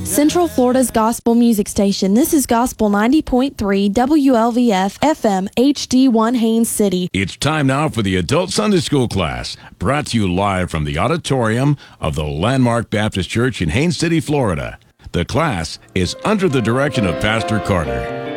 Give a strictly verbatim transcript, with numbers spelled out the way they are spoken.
Central Florida's gospel music station. This is Gospel ninety point three W L V F F M H D one Haines City. It's time now for the Adult Sunday School class, brought to you live from the auditorium of the Landmark Baptist Church in Haines City, Florida. The class is under the direction of Pastor Carter.